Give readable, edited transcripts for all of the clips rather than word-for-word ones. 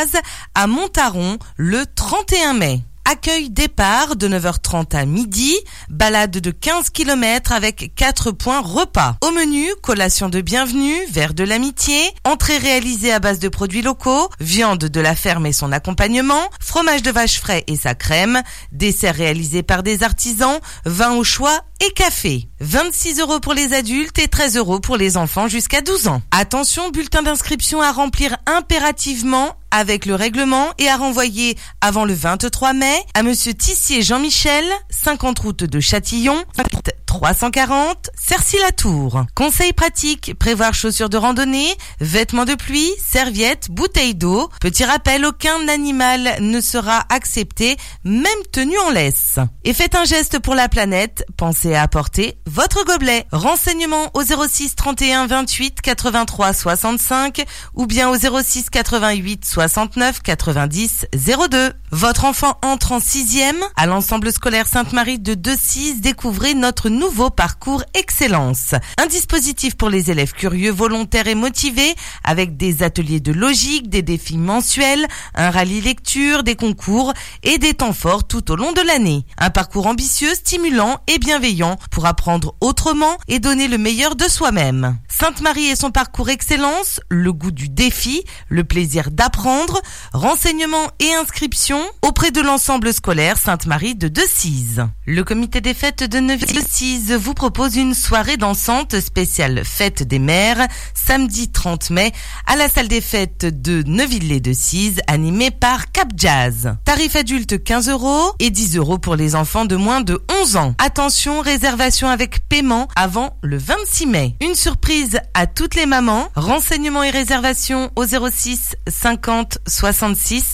Vase à Montaron le 31 mai. Accueil départ de 9h30 à midi, balade de 15 km avec 4 points repas. Au menu, collation de bienvenue, verre de l'amitié, entrée réalisée à base de produits locaux, viande de la ferme et son accompagnement, fromage de vache frais et sa crème, dessert réalisé par des artisans, vin au choix et café. 26 € pour les adultes et 13 € pour les enfants jusqu'à 12 ans. Attention, bulletin d'inscription à remplir impérativement avec le règlement et à renvoyer avant le 23 mai à Monsieur Tissier Jean-Michel, 50 route de Châtillon, 340, Cercy-la-Tour. Conseil pratique, prévoir chaussures de randonnée, vêtements de pluie, serviettes, bouteilles d'eau. Petit rappel, aucun animal ne sera accepté, même tenu en laisse. Et faites un geste pour la planète, pensez à apporter votre gobelet. Renseignements au 06 31 28 83 65 ou bien au 06 88 69 90 02. Votre enfant entre en 6e à l'ensemble scolaire Sainte-Marie de Decize. Découvrez notre nouveau parcours Excellence. Un dispositif pour les élèves curieux, volontaires et motivés avec des ateliers de logique, des défis mensuels, un rallye lecture, des concours et des temps forts tout au long de l'année. Un parcours ambitieux, stimulant et bienveillant pour apprendre autrement et donner le meilleur de soi-même. Sainte-Marie et son parcours Excellence, le goût du défi, le plaisir d'apprendre, renseignements et inscriptions auprès de l'ensemble scolaire Sainte-Marie de Decize. Le comité des fêtes de Neuville-Decize vous propose une soirée dansante spéciale fête des mères, samedi 30 mai, à la salle des fêtes de Neuville-les-Decize, animée par Cap Jazz. Tarif adulte 15 € et 10 € pour les enfants de moins de 11 ans. Attention, réservation avec paiement avant le 26 mai. Une surprise à toutes les mamans. Renseignements et réservations au 06 50 66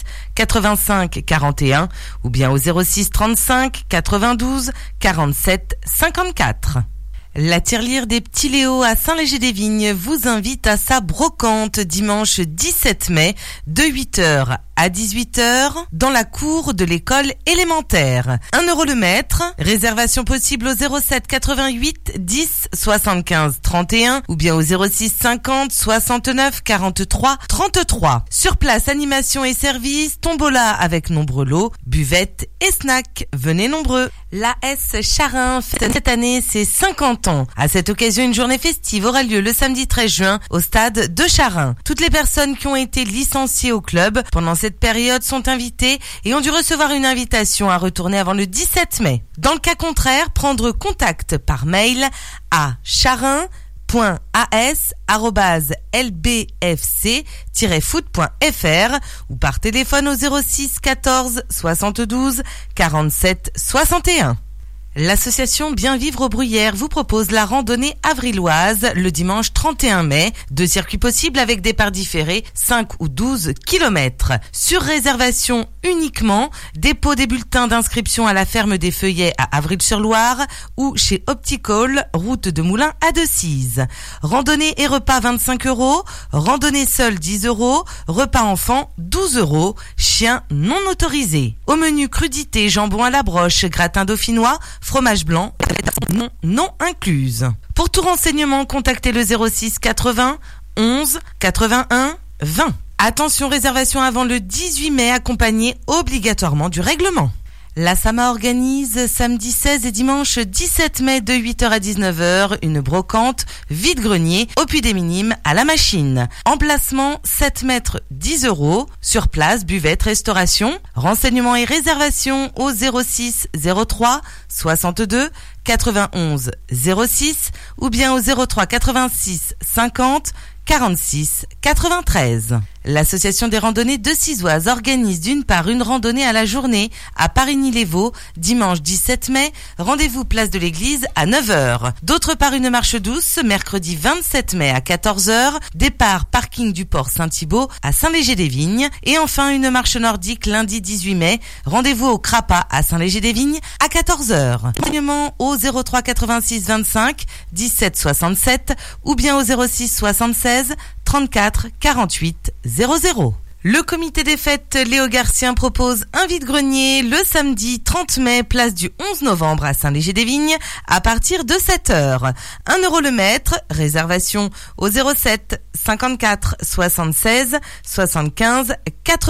85 41 ou bien au 06 35 92 47 54. La tirelire des Petits Léo à Saint-Léger-des-Vignes vous invite à sa brocante dimanche 17 mai de 8h à 18h dans la cour de l'école élémentaire. 1 € le mètre. Réservation possible au 07 88 10 75 31 ou bien au 06 50 69 43 33. Sur place, animation et service, tombola avec nombreux lots, buvettes et snacks. Venez nombreux. L'AS Charin fête cette année ses 50 ans. À cette occasion, une journée festive aura lieu le samedi 13 juin au stade de Charin. Toutes les personnes qui ont été licenciées au club pendant cette période sont invitées et ont dû recevoir une invitation à retourner avant le 17 mai. Dans le cas contraire, prendre contact par mail à charin.as@lbfc-foot.fr ou par téléphone au 06 14 72 47 61. L'association Bien Vivre aux Bruyères vous propose la randonnée avrilloise le dimanche 31 mai. 2 circuits possibles avec départ différé, 5 ou 12 km. Sur réservation uniquement, dépôt des bulletins d'inscription à la ferme des Feuillets à Avril-sur-Loire ou chez Opticall, route de Moulins à Decize. Randonnée et repas 25 €, randonnée seule 10 €, repas enfant 12 €, chien non autorisé. Au menu crudité, jambon à la broche, gratin dauphinois, fromage blanc, non incluse. Pour tout renseignement, contactez le 06 80 11 81 20. Attention, réservation avant le 18 mai, accompagnée obligatoirement du règlement. La SAMA organise samedi 16 et dimanche 17 mai de 8h à 19h une brocante vide-grenier au Puy des Minimes à la Machine. Emplacement 7 mètres 10 €. Sur place, buvette, restauration. Renseignements et réservations au 06 03 62 91 06 ou bien au 03 86 50 46 93. L'association des randonnées Decizoises organise d'une part une randonnée à la journée à Parigny-les-Vaux, dimanche 17 mai, rendez-vous place de l'église à 9h. D'autre part une marche douce, mercredi 27 mai à 14h, départ parking du port Saint-Thibault à Saint-Léger-des-Vignes. Et enfin une marche nordique lundi 18 mai, rendez-vous au Crapa à Saint-Léger-des-Vignes à 14h. Renseignements au 03 86 25 17 67 ou bien au 06 76 34 48 00. Le comité des fêtes Léo Garcien propose un vide-grenier le samedi 30 mai, place du 11 novembre à Saint-Léger-des-Vignes à partir de 7h. 1 € le mètre, réservation au 07 54 76 75 80.